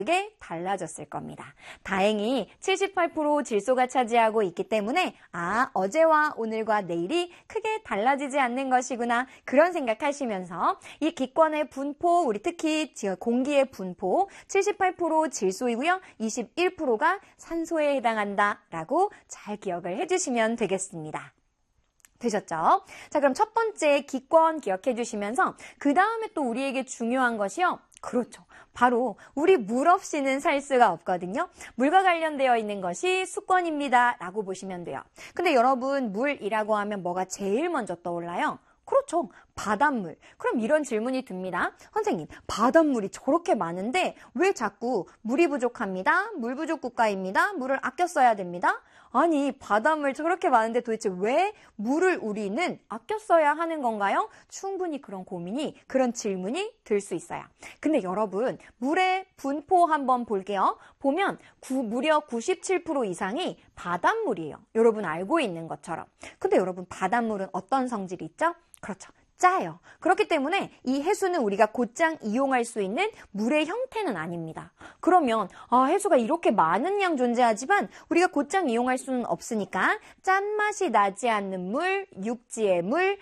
크게 달라졌을 겁니다. 다행히 78% 질소가 차지하고 있기 때문에 어제와 오늘과 내일이 크게 달라지지 않는 것이구나 그런 생각하시면서 이 기권의 분포, 우리 특히 공기의 분포 78% 질소이고요. 21%가 산소에 해당한다라고 잘 기억을 해주시면 되겠습니다. 되셨죠? 자, 그럼 첫 번째 기권 기억해 주시면서 그 다음에 또 우리에게 중요한 것이요. 그렇죠. 바로 우리 물 없이는 살 수가 없거든요. 물과 관련되어 있는 것이 수권입니다. 라고 보시면 돼요. 근데 여러분 물이라고 하면 뭐가 제일 먼저 떠올라요? 그렇죠. 바닷물. 그럼 이런 질문이 듭니다. 선생님, 바닷물이 저렇게 많은데 왜 자꾸 물이 부족합니다. 물 부족 국가입니다. 물을 아껴 써야 됩니다. 아니, 바닷물 저렇게 많은데 도대체 왜 물을 우리는 아껴 써야 하는 건가요? 충분히 그런 고민이, 그런 질문이 들 수 있어요. 근데 여러분, 물의 분포 한번 볼게요. 보면 무려 97% 이상이 바닷물이에요. 여러분 알고 있는 것처럼. 근데 여러분, 바닷물은 어떤 성질이 있죠? 그렇죠. 짜요. 그렇기 때문에 이 해수는 우리가 곧장 이용할 수 있는 물의 형태는 아닙니다. 그러면 해수가 이렇게 많은 양 존재하지만 우리가 곧장 이용할 수는 없으니까 짠맛이 나지 않는 물, 육지의 물,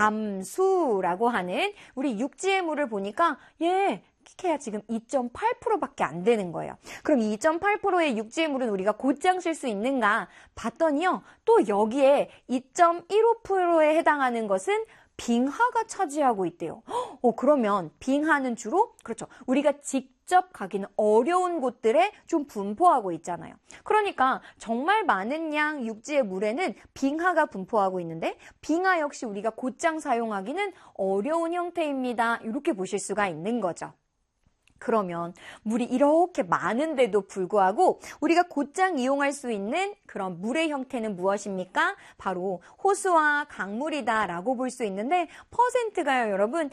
담수라고 하는 우리 육지의 물을 보니까 키케야 지금 2.8%밖에 안 되는 거예요. 그럼 2.8%의 육지의 물은 우리가 곧장 쓸 수 있는가 봤더니요. 또 여기에 2.15%에 해당하는 것은 빙하가 차지하고 있대요. 그러면 빙하는 주로 그렇죠. 우리가 직접 가기는 어려운 곳들에 좀 분포하고 있잖아요. 그러니까 정말 많은 양 육지의 물에는 빙하가 분포하고 있는데 빙하 역시 우리가 곧장 사용하기는 어려운 형태입니다. 이렇게 보실 수가 있는 거죠. 그러면 물이 이렇게 많은데도 불구하고 우리가 곧장 이용할 수 있는 그런 물의 형태는 무엇입니까? 바로 호수와 강물이다라고 볼 수 있는데 퍼센트가요, 여러분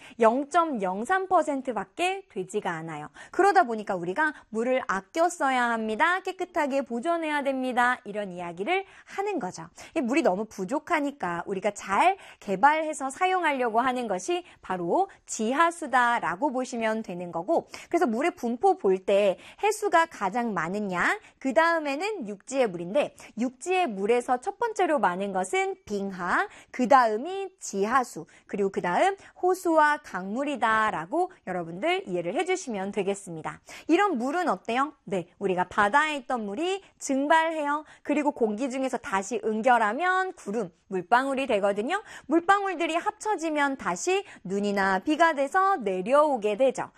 0.03%밖에 되지가 않아요. 그러다 보니까 우리가 물을 아껴 써야 합니다. 깨끗하게 보존해야 됩니다. 이런 이야기를 하는 거죠. 물이 너무 부족하니까 우리가 잘 개발해서 사용하려고 하는 것이 바로 지하수다라고 보시면 되는 거고 그래서 물의 분포 볼 때 해수가 가장 많은 양, 그 다음에는 육지의 물인데 육지의 물에서 첫 번째로 많은 것은 빙하, 그 다음이 지하수, 그리고 그 다음 호수와 강물이다라고 여러분들 이해를 해주시면 되겠습니다. 이런 물은 어때요? 네, 우리가 바다에 있던 물이 증발해요. 그리고 공기 중에서 다시 응결하면 구름, 물방울이 되거든요. 물방울들이 합쳐지면 다시 눈이나 비가 돼서 내려오게 되죠.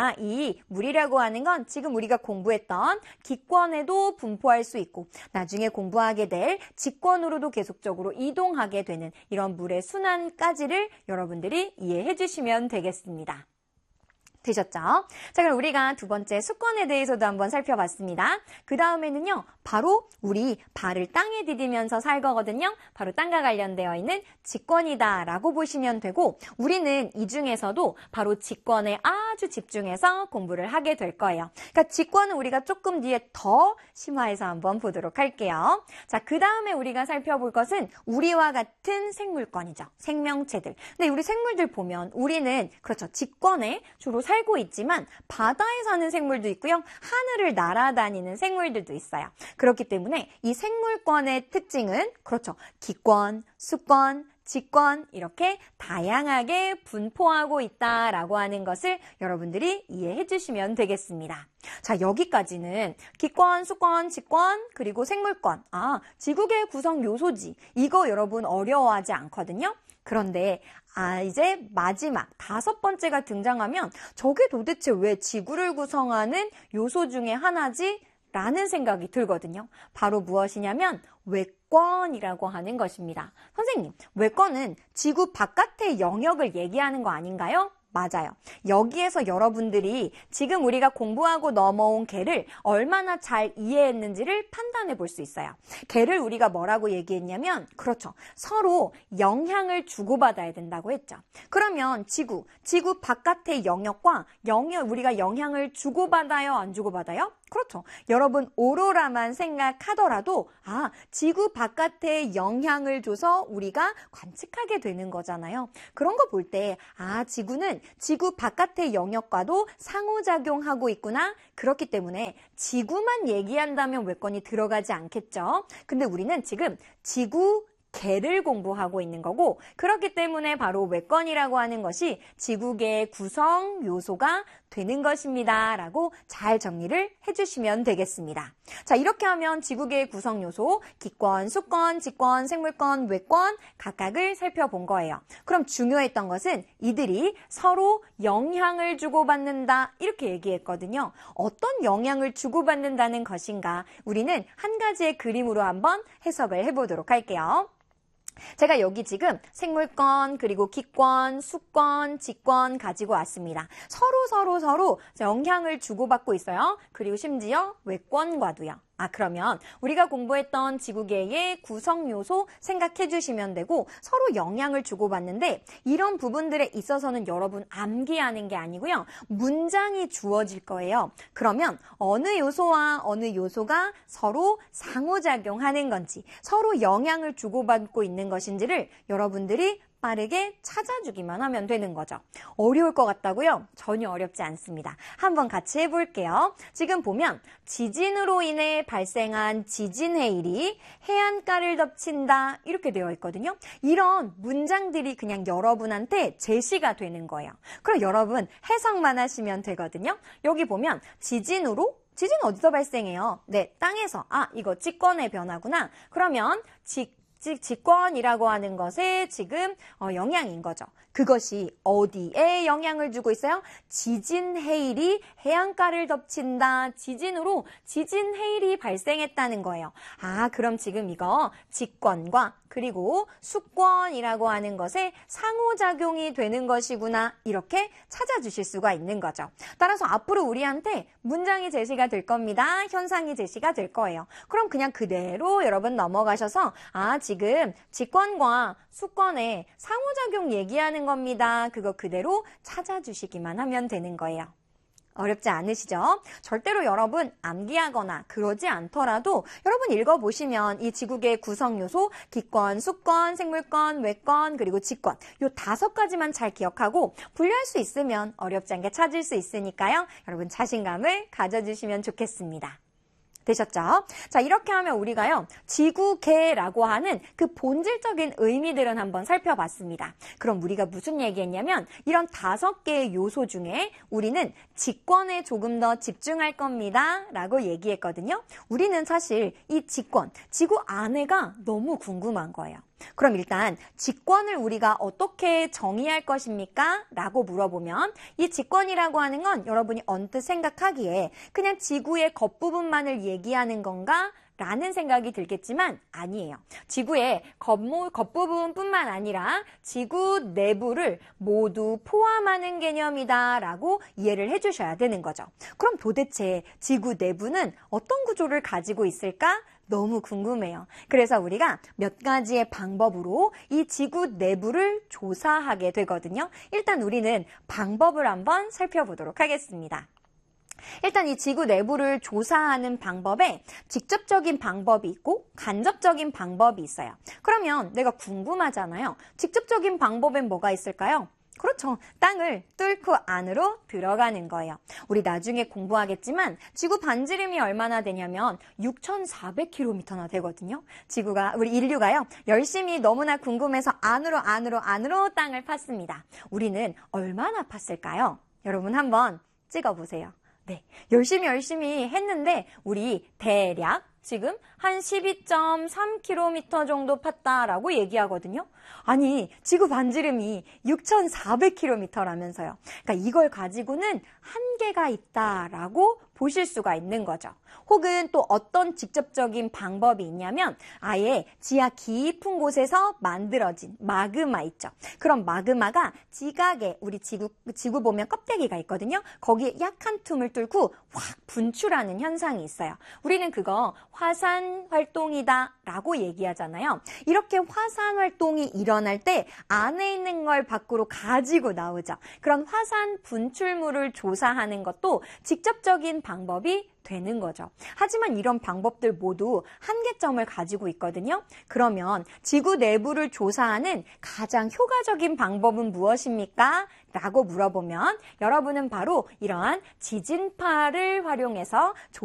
이 물이라고 하는 건 지금 우리가 공부했던 기권에도 분포할 수 있고 나중에 공부하게 될 직권으로도 계속적으로 이동하게 되는 이런 물의 순환까지를 여러분들이 이해해 주시면 되겠습니다. 되셨죠? 자, 그럼 우리가 두 번째 수권에 대해서도 한번 살펴봤습니다. 그 다음에는요, 바로 우리 발을 땅에 디디면서 살 거거든요. 바로 땅과 관련되어 있는 직권이다라고 보시면 되고 우리는 이 중에서도 바로 직권에 아주 집중해서 공부를 하게 될 거예요. 그러니까 직권은 우리가 조금 뒤에 더 심화해서 한번 보도록 할게요. 자, 그 다음에 우리가 살펴볼 것은 우리와 같은 생물권이죠. 생명체들. 근데 우리 생물들 보면 우리는 그렇죠. 직권에 주로 살고 있지만 바다에 사는 생물도 있고요. 하늘을 날아다니는 생물들도 있어요. 그렇기 때문에 이 생물권의 특징은 그렇죠. 기권, 수권, 직권 이렇게 다양하게 분포하고 있다라고 하는 것을 여러분들이 이해해 주시면 되겠습니다. 자, 여기까지는 기권, 수권, 직권, 그리고 생물권. 지구계 구성 요소지. 이거 여러분 어려워하지 않거든요. 그런데 이제 마지막 다섯 번째가 등장하면 저게 도대체 왜 지구를 구성하는 요소 중에 하나지? 라는 생각이 들거든요. 바로 무엇이냐면 외권이라고 하는 것입니다. 선생님, 외권은 지구 바깥의 영역을 얘기하는 거 아닌가요? 맞아요. 여기에서 여러분들이 지금 우리가 공부하고 넘어온 개를 얼마나 잘 이해했는지를 판단해 볼 수 있어요. 개를 우리가 뭐라고 얘기했냐면 그렇죠. 서로 영향을 주고받아야 된다고 했죠. 그러면 지구 바깥의 영역과 우리가 영향을 주고받아요? 안 주고받아요? 그렇죠. 여러분 오로라만 생각하더라도 지구 바깥에 영향을 줘서 우리가 관측하게 되는 거잖아요. 그런 거 볼 때 지구는 지구 바깥의 영역과도 상호작용하고 있구나. 그렇기 때문에 지구만 얘기한다면 외권이 들어가지 않겠죠. 근데 우리는 지금 지구계를 공부하고 있는 거고, 그렇기 때문에 바로 외권이라고 하는 것이 지구계의 구성 요소가 되는 것입니다. 라고 잘 정리를 해주시면 되겠습니다. 자, 이렇게 하면 지구계의 구성 요소, 기권, 수권, 지권, 생물권, 외권 각각을 살펴본 거예요. 그럼 중요했던 것은 이들이 서로 영향을 주고받는다 이렇게 얘기했거든요. 어떤 영향을 주고받는다는 것인가? 우리는 한 가지의 그림으로 한번 해석을 해보도록 할게요. 제가 여기 지금 생물권, 그리고 기권, 수권, 지권 가지고 왔습니다. 서로 영향을 주고받고 있어요. 그리고 심지어 외권과도요. 그러면 우리가 공부했던 지구계의 구성 요소 생각해 주시면 되고, 서로 영향을 주고받는데 이런 부분들에 있어서는 여러분 암기하는 게 아니고요. 문장이 주어질 거예요. 그러면 어느 요소와 어느 요소가 서로 상호작용하는 건지, 서로 영향을 주고받고 있는 것인지를 여러분들이 빠르게 찾아주기만 하면 되는 거죠. 어려울 것 같다고요? 전혀 어렵지 않습니다. 한번 같이 해볼게요. 지금 보면 지진으로 인해 발생한 지진해일이 해안가를 덮친다 이렇게 되어 있거든요. 이런 문장들이 그냥 여러분한테 제시가 되는 거예요. 그럼 여러분 해석만 하시면 되거든요. 여기 보면 지진 어디서 발생해요? 네, 땅에서. 이거 직권의 변화구나. 그러면 직권이라고 하는 것에 지금 영향인 거죠. 그것이 어디에 영향을 주고 있어요? 지진해일이 해안가를 덮친다. 지진으로 지진해일이 발생했다는 거예요. 그럼 지금 이거 직권과 그리고 수권이라고 하는 것에 상호작용이 되는 것이구나. 이렇게 찾아주실 수가 있는 거죠. 따라서 앞으로 우리한테 문장이 제시가 될 겁니다. 현상이 제시가 될 거예요. 그럼 그냥 그대로 여러분 넘어가셔서 지금 직권과 수권의 상호작용 얘기하는 겁니다. 그거 그대로 찾아주시기만 하면 되는 거예요. 어렵지 않으시죠? 절대로 여러분 암기하거나 그러지 않더라도 여러분 읽어보시면 이 지구계의 구성 요소, 기권, 수권, 생물권, 외권, 그리고 지권 요 5가지만 잘 기억하고 분류할 수 있으면 어렵지 않게 찾을 수 있으니까요. 여러분 자신감을 가져주시면 좋겠습니다. 되셨죠? 자, 이렇게 하면 우리가요, 지구계라고 하는 그 본질적인 의미들은 한번 살펴봤습니다. 그럼 우리가 무슨 얘기했냐면 이런 5개의 요소 중에 우리는 직권에 조금 더 집중할 겁니다. 라고 얘기했거든요. 우리는 사실 이 직권, 지구 안에가 너무 궁금한 거예요. 그럼 일단 직권을 우리가 어떻게 정의할 것입니까? 라고 물어보면 이 직권이라고 하는 건 여러분이 언뜻 생각하기에 그냥 지구의 겉부분만을 얘기하는 건가? 라는 생각이 들겠지만 아니에요. 지구의 겉부분뿐만 아니라 지구 내부를 모두 포함하는 개념이다 라고 이해를 해주셔야 되는 거죠. 그럼 도대체 지구 내부는 어떤 구조를 가지고 있을까? 너무 궁금해요. 그래서 우리가 몇 가지의 방법으로 이 지구 내부를 조사하게 되거든요. 일단 우리는 방법을 한번 살펴보도록 하겠습니다. 일단 이 지구 내부를 조사하는 방법에 직접적인 방법이 있고 간접적인 방법이 있어요. 그러면 내가 궁금하잖아요. 직접적인 방법엔 뭐가 있을까요? 그렇죠. 땅을 뚫고 안으로 들어가는 거예요. 우리 나중에 공부하겠지만 지구 반지름이 얼마나 되냐면 6,400km나 되거든요. 우리 인류가요. 열심히 너무나 궁금해서 안으로 땅을 팠습니다. 우리는 얼마나 팠을까요? 여러분 한번 찍어보세요. 네, 열심히 했는데 우리 대략 지금 한 12.3km 정도 팠다라고 얘기하거든요. 아니, 지구 반지름이 6,400km라면서요. 그러니까 이걸 가지고는 한계가 있다라고 보실 수가 있는 거죠. 혹은 또 어떤 직접적인 방법이 있냐면 아예 지하 깊은 곳에서 만들어진 마그마 있죠. 그럼 마그마가 지각에 우리 지구 보면 껍데기가 있거든요. 거기에 약한 틈을 뚫고 확 분출하는 현상이 있어요. 우리는 그거 화산 활동이다 라고 얘기하잖아요. 이렇게 화산 활동이 일어날 때 안에 있는 걸 밖으로 가지고 나오죠. 그런 화산 분출물을 조사하는 것도 직접적인 방법이 되는 거죠. 하지만 이런 방법들 모두 한계점을 가지고 있거든요. 그러면 지구 내부를 조사하는 가장 효과적인 방법은 무엇입니까? 라고 물어보면 여러분은 바로 이러한 지진파를 활용해서